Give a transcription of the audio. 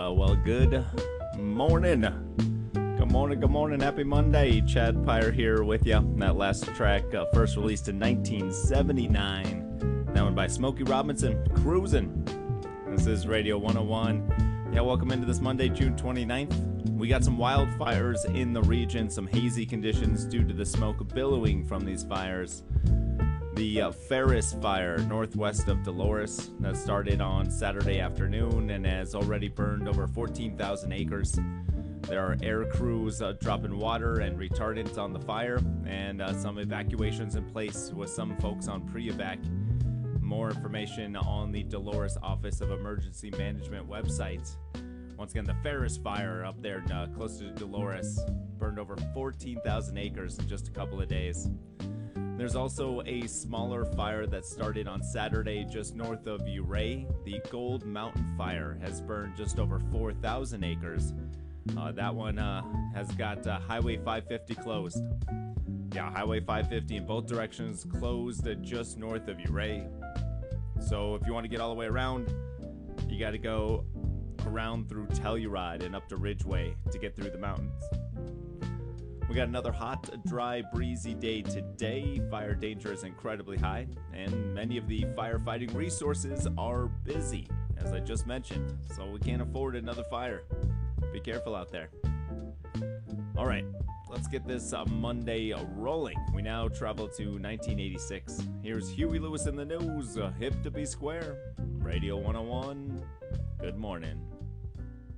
Well, good morning. Good morning. Happy Monday. Chad Pyre here with you. That last track, first released in 1979. That one by Smokey Robinson, Cruisin'. This is Radio 101. Yeah, welcome into this Monday, June 29th. We got some wildfires in the region, some hazy conditions due to the smoke billowing from these fires. The Ferris Fire northwest of Dolores that started on Saturday afternoon and has already burned over 14,000 acres. There are air crews dropping water and retardants on the fire, and some evacuations in place with some folks on pre-evac. More information on the Dolores Office of Emergency Management website. Once again, the Ferris Fire up there close to Dolores burned over 14,000 acres in just a couple of days. There's also a smaller fire that started on Saturday just north of Ouray. The Gold Mountain Fire has burned just over 4,000 acres. That one has got Highway 550 closed. Yeah, Highway 550 in both directions closed just north of Ouray. So if you want to get all the way around, you got to go around through Telluride and up to Ridgeway to get through the mountains. We got another hot, dry, breezy day today. Fire danger is incredibly high, and many of the firefighting resources are busy, as I just mentioned, so we can't afford another fire. Be careful out there. All right, let's get this Monday rolling. We now travel to 1986. Here's Huey Lewis in the News, hip to be square. Radio 101, good morning.